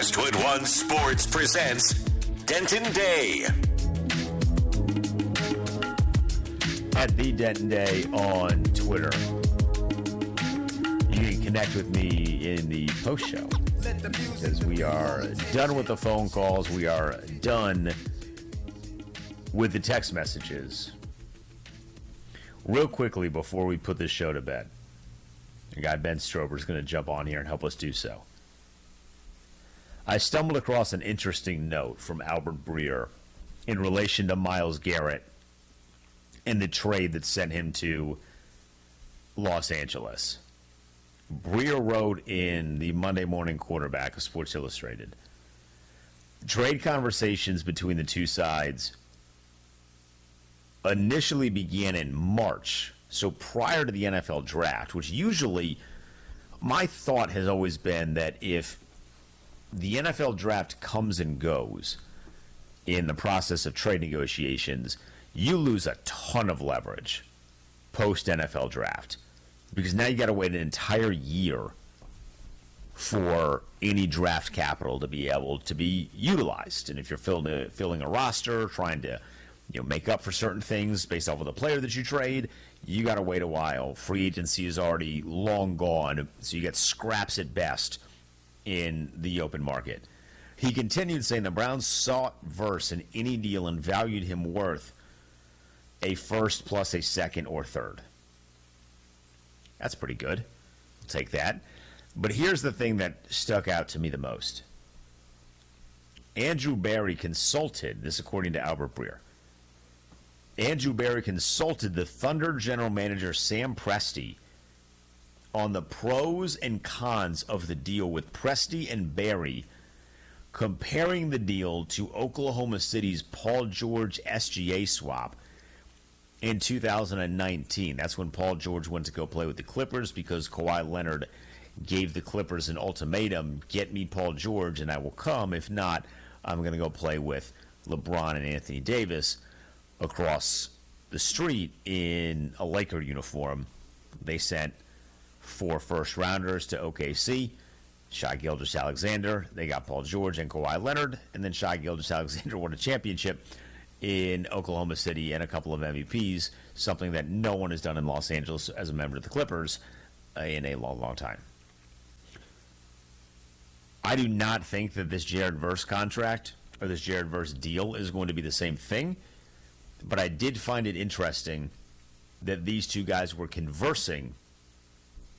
Westwood One Sports presents Denton Day. At the Denton Day on Twitter. You can connect with me in the post show because we are done with the phone calls. We are done with the text messages. Real quickly before we put this show to bed, the guy Ben Strober is going to jump on here and help us do so. I stumbled across an interesting note from Albert Breer in relation to Myles Garrett and the trade that sent him to Los Angeles. Breer wrote in the Monday Morning Quarterback of Sports Illustrated, trade conversations between the two sides initially began in March, so prior to the NFL draft, which usually my thought has always been that if the NFL draft comes and goes in the process of trade negotiations, you lose a ton of leverage post-NFL draft because now you got to wait an entire year for any draft capital to be able to be utilized. And if you're filling a roster, trying to make up for certain things based off of the player that you trade, you got to wait a while. Free agency is already long gone, so you get scraps at best in the open market. He continued saying the Browns sought Verse in any deal and valued him worth a first plus a second or third. That's pretty good. I'll take that. But here's the thing that stuck out to me the most. Andrew Berry consulted, this according to Albert Breer, Andrew Berry consulted the Thunder general manager Sam Presti on the pros and cons of the deal, with Presti and Berry comparing the deal to Oklahoma City's Paul George SGA swap in 2019. That's when Paul George went to go play with the Clippers because Kawhi Leonard gave the Clippers an ultimatum: get me Paul George and I will come. If not, I'm going to go play with LeBron and Anthony Davis across the street in a Laker uniform. They sent 4 first-rounders to OKC, Shai Gilgeous-Alexander. They got Paul George and Kawhi Leonard, and then Shai Gilgeous-Alexander won a championship in Oklahoma City and a couple of MVPs, something that no one has done in Los Angeles as a member of the Clippers in a long, long time. I do not think that this Jared Verse contract or this Jared Verse deal is going to be the same thing, but I did find it interesting that these two guys were conversing